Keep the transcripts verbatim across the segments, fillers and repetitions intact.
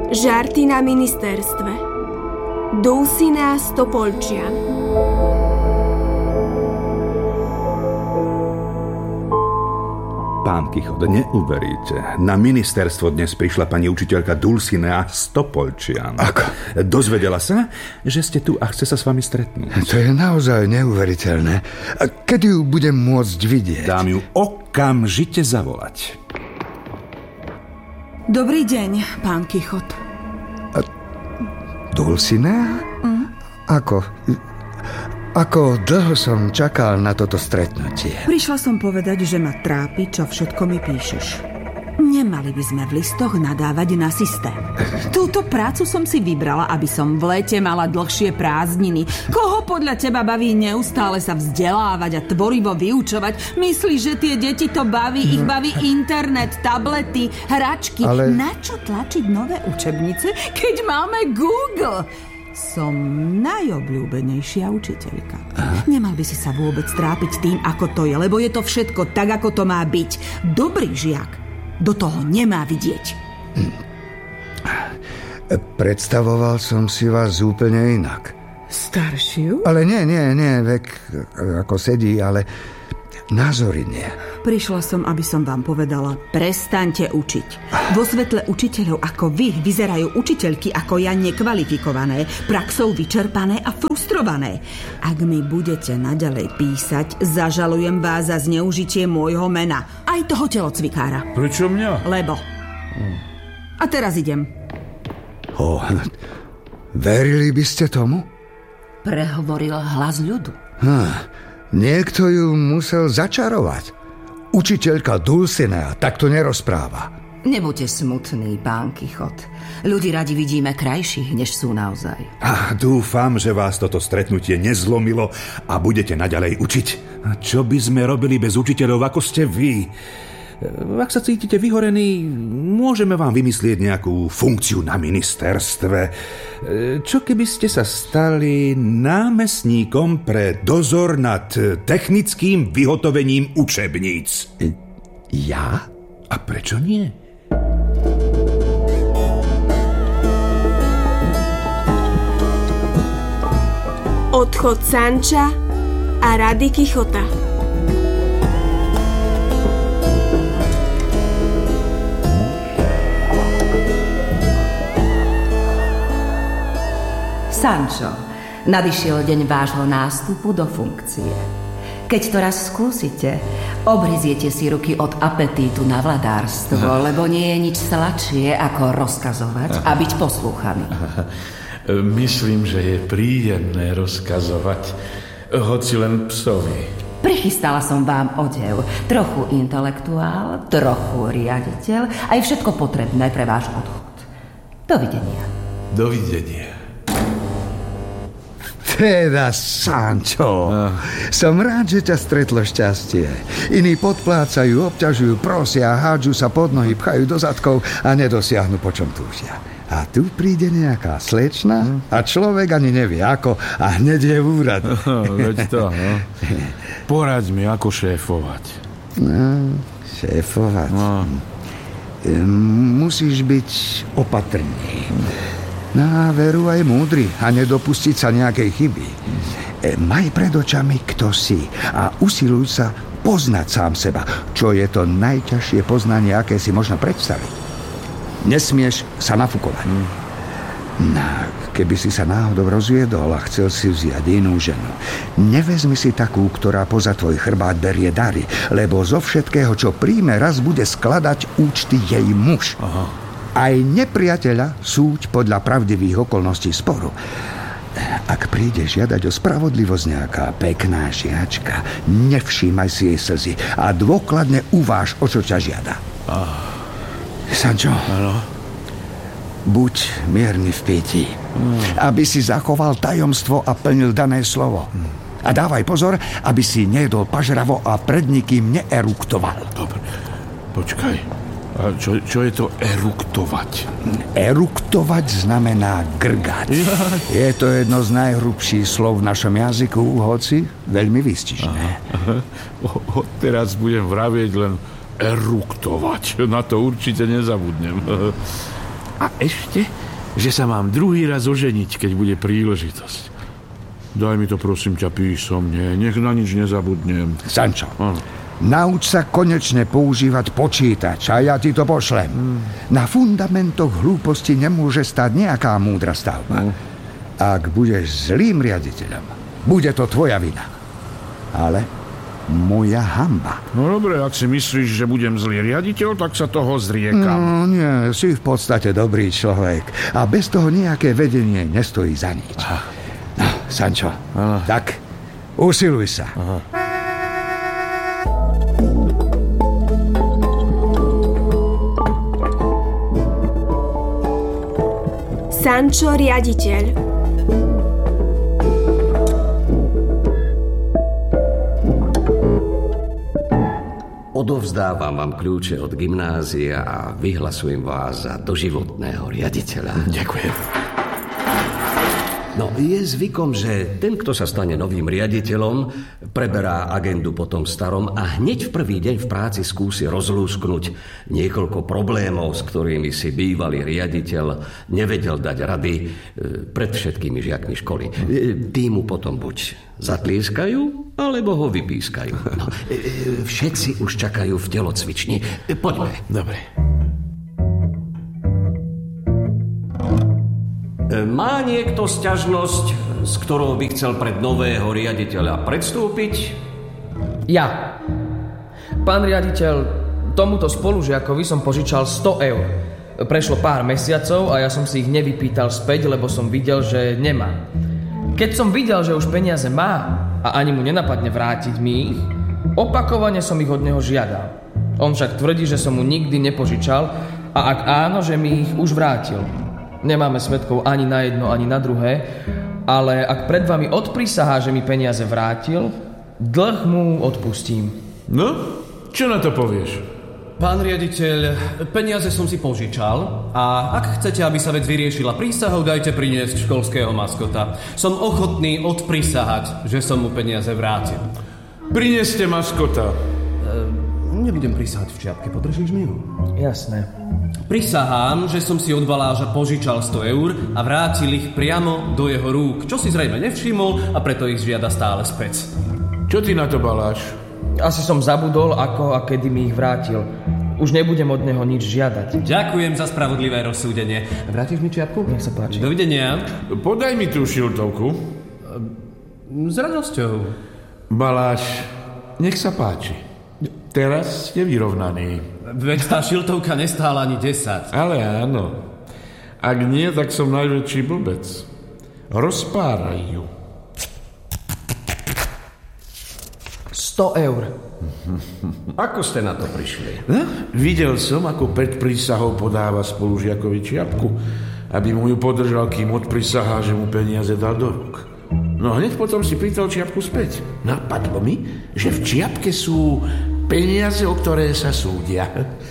Žarty na ministerstve. Dulcinea Stopolčian. Pán Kichot, neuveríte. Na ministerstvo dnes prišla pani učiteľka Dulcinea Stopolčian. Ako? Dozvedela sa, že ste tu a chce sa s vami stretnúť. To je naozaj neuveriteľné. A kedy ju budem môcť vidieť? Dám ju okamžite zavolať. Dobrý deň, pán Kichot. A Dulcinea? Mm? Ako... Ako dlho som čakal na toto stretnutie. Prišla som povedať, že ma trápi, čo všetko mi píšeš. Nemali by sme v listoch nadávať na systém. Túto prácu som si vybrala, aby som v lete mala dlhšie prázdniny. Koho podľa teba baví neustále sa vzdelávať a tvorivo vyučovať? Myslíš, že tie deti to baví? Ich baví internet, tablety, hračky. Ale... Na čo tlačiť nové učebnice, keď máme Google? Som najobľúbenejšia učiteľka. Aha. Nemal by si sa vôbec trápiť tým, ako to je, lebo je to všetko tak, ako to má byť. Dobrý žiak do toho nemá vidieť. Hm. Predstavoval som si vás úplne inak. Staršiu? Ale nie, nie, nie, vek ako sedí, ale názory nie. Prišla som, aby som vám povedala, prestaňte učiť. Vo svetle učiteľov ako vy vyzerajú učiteľky ako ja nekvalifikované, praxou vyčerpané a frustrované. Ak mi budete naďalej písať, zažalujem vás za zneužitie môjho mena. Aj toho telocvikára. Prečo mňa? Lebo. Hmm. A teraz idem. Oh, verili by ste tomu? Prehovoril hlas ľudu. Hm, niekto ju musel začarovať. Učiteľka Dulcinea takto nerozpráva. Nebuďte smutný, pán Kichot. Ľudí radi vidíme krajších, než sú naozaj. A dúfam, že vás toto stretnutie nezlomilo a budete naďalej učiť. A čo by sme robili bez učiteľov, ako ste vy? Ak sa cítite vyhorení, môžeme vám vymyslieť nejakú funkciu na ministerstve. Čo keby ste sa stali námestníkom pre dozor nad technickým vyhotovením učebníc? Ja? A prečo nie? Odchod Sanča a rady Kichota. Sančo, nadišiel deň vášho nástupu do funkcie. Keď to raz skúsite, obryziete si ruky od apetítu na vladárstvo, Aha. lebo nie je nič sladšie, ako rozkazovať Aha. a byť poslúchaný. Aha. Myslím, že je príjemné rozkazovať, hoci len psovi. Prichystala som vám odev, trochu intelektuál, trochu riaditeľ, aj všetko potrebné pre váš odchod. Dovidenia. Dovidenia. Teda, Sančo, no. Som rád, že ťa stretlo šťastie. Iní podplácajú, obťažujú, prosia, hádžu sa pod nohy, pchajú do zadkov a nedosiahnu, po čom túžia. A tu príde nejaká slečna no. a človek ani nevie ako a hneď je v úradu. No, veď to, no. Poraď mi, ako šéfovať. No, šéfovať. No. Musíš byť opatrný. Na veru aj múdry a nedopustiť sa nejakej chyby. E, maj pred očami, kto si a usiluj sa poznať sám seba, čo je to najťažšie poznanie, aké si možno predstaviť. Nesmieš sa nafúkovať. Hmm. No, keby si sa náhodou rozviedol a chcel si vziať inú ženu, nevezmi si takú, ktorá poza tvoj chrbát berie dary, lebo zo všetkého, čo príjme, raz bude skladať účty jej muž. Aha. Aj nepriateľa súď podľa pravdivých okolností sporu. Ak príde žiadať o spravodlivosť nejaká pekná žiačka, nevšímaj si jej slzy a dôkladne uváž, o čo ťa žiada. Ah. Sančo, ano? Buď mierny v pití, hmm. aby si zachoval tajomstvo a plnil dané slovo. Hmm. A dávaj pozor, aby si nejedol pažravo a pred nikým neeruktoval. Dobre, počkaj. A čo, čo je to eruktovať? Eruktovať znamená grgať. Ja. Je to jedno z najhrubších slov v našom jazyku, hoci veľmi výstižné. O, teraz budem vravieť len eruktovať. Na to určite nezabudnem. A ešte, že sa mám druhý raz oženiť, keď bude príležitosť. Daj mi to prosím ťa písomne, nech na nič nezabudnem. Sančo, Áno. nauč sa konečne používať počítač a ja ti to pošlem. Mm. Na fundamentoch hlúposti nemôže stáť nejaká múdra stavba. Mm. Ak budeš zlým riaditeľom, bude to tvoja vina. Ale moja hanba. No dobre, ak si myslíš, že budem zlý riaditeľ, tak sa toho zriekam. No nie, si v podstate dobrý človek a bez toho nejaké vedenie nestojí za nič. Ah. No, Sančo, Aha. tak usiluj sa. Aha. Sančo riaditeľ. Odovzdávam vám kľúče od gymnázia a vyhlasujem vás za doživotného riaditeľa. Ďakujem. No, je zvykom, že ten, kto sa stane novým riaditeľom, preberá agendu po tom starom a hneď v prvý deň v práci skúsi rozlúsknuť niekoľko problémov, s ktorými si bývalý riaditeľ nevedel dať rady pred všetkými žiakmi školy. Tí mu potom buď zatlieskajú, alebo ho vypískajú. No, všetci už čakajú v telocvični. Poďme. Dobre. Má niekto sťažnosť, s ktorou by chcel pred nového riaditeľa predstúpiť? Ja. Pán riaditeľ, tomuto spolužiakovi som požičal sto eur. Prešlo pár mesiacov a ja som si ich nevypýtal späť, lebo som videl, že nemá. Keď som videl, že už peniaze má a ani mu nenapadne vrátiť mi ich, opakovane som ich od neho žiadal. On však tvrdí, že som mu nikdy nepožičal a ak áno, že mi ich už vrátil. Nemáme svedkov ani na jedno, ani na druhé, ale ak pred vami odprisahá, že mi peniaze vrátil, dlh mu odpustím. No, čo na to povieš? Pán riaditeľ, peniaze som si požičal a ak chcete, aby sa vec vyriešila prísahou, dajte priniesť školského maskota. Som ochotný odprisahať, že som mu peniaze vrátil. Prineste maskota. E, nebudem prisahať v čiapke, podržíš mi ju? Jasné. Prisahám, že som si od Baláža požičal sto eur a vrátil ich priamo do jeho rúk, čo si zrejme nevšimol a preto ich žiada stále späť. Čo ty na to, Baláš? Asi som zabudol, ako a kedy mi ich vrátil. Už nebudem od neho nič žiadať. Ďakujem za spravodlivé rozsúdenie. Vrátiš mi čiapku? Nech sa páči. Dovidenia. Podaj mi tú šiltovku. S radosťou. Baláš, nech sa páči. Teraz ste vyrovnaní. Veď tá šiltovka nestála ani desať. Ale áno. Ak nie, tak som najväčší blbec. Rozpáraj ju. sto eur. Ako ste na to prišli? No, videl som, ako pred prísahou podáva spolužiakovi čiapku, aby mu ju podržal, kým odprisahá, že mu peniaze dal do rúk. No hneď potom si pýtal čiapku späť. Napadlo mi, že v čiapke sú peniaze, o ktoré sa súdia.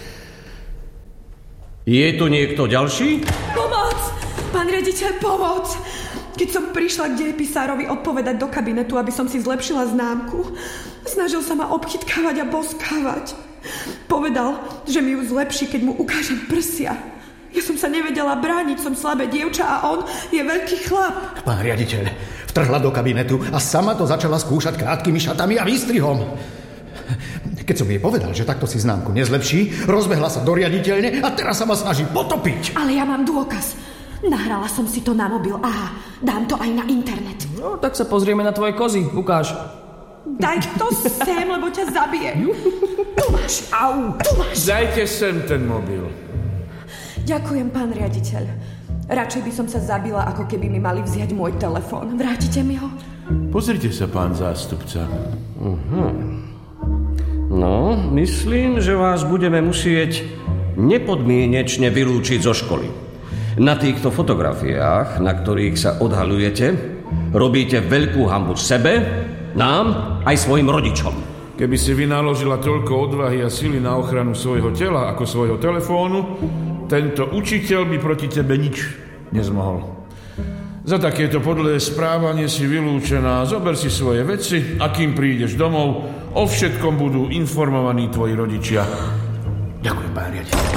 Je tu niekto ďalší? Pomoc! Pán riaditeľ, pomoc! Keď som prišla k dejepisárovi odpovedať do kabinetu, aby som si zlepšila známku, snažil sa ma obchytkávať a boskávať. Povedal, že mi ju zlepší, keď mu ukážem prsia. Ja som sa nevedela brániť, som slabé dievča a on je veľký chlap. Pán riaditeľ, vtrhla do kabinetu a sama to začala skúšať krátkými šatami a výstrihom. Keď som jej povedal, že takto si známku nezlepší, rozbehla sa do riaditeľne a teraz sa ma snaží potopiť. Ale ja mám dôkaz. Nahrala som si to na mobil. Aha, dám to aj na internet. No, tak sa pozrieme na tvoje kozy. Ukáž. Daj to sem, lebo ťa zabije. Tu máš, au, tu máš. Dajte sem ten mobil. Ďakujem, pán riaditeľ. Radšej by som sa zabila, ako keby mi mali vziať môj telefón. Vrátite mi ho? Pozrite sa, pán zástupca. Uh-huh. No, myslím, že vás budeme musieť nepodmienečne vylúčiť zo školy. Na týchto fotografiách, na ktorých sa odhaľujete, robíte veľkú hanbu sebe, nám aj svojim rodičom. Keby si vynaložila toľko odvahy a sily na ochranu svojho tela ako svojho telefónu, tento učiteľ by proti tebe nič nezmohol. Za takéto podlé správanie si vylúčená. Zober si svoje veci a kým prídeš domov, o všetkom budú informovaní tvoji rodičia. Ďakujem, pán riaditeľ.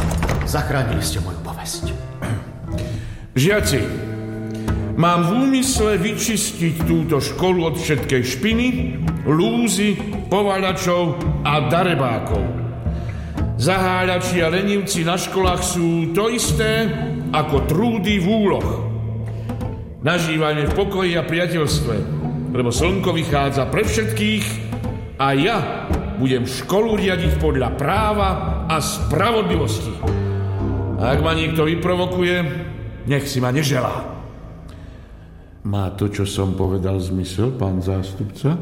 zachránili ste moju povesť. Žiaci, mám v úmysle vyčistiť túto školu od všetkej špiny, lúzy, povaľačov a darebákov. Zaháľači a lenivci na školách sú to isté ako trúdy v úloh. Nažívajme v pokoji a priateľstve, lebo slnko vychádza pre všetkých a ja budem školu riadiť podľa práva a spravodlivosti. A ak ma niekto vyprovokuje, nech si ma neželá. Má to, čo som povedal, zmysel, pán zástupca?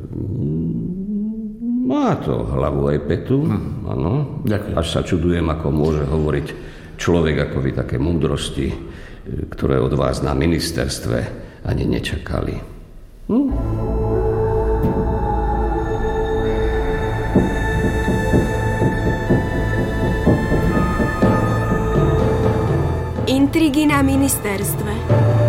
Má to hlavu aj petu, hm. áno. Ďakujem. Až sa čudujem, ako môže hovoriť človek ako vy také múdrosti, ktoré od vás na ministerstve ani nečakali. Hm? Intrigy na ministerstve.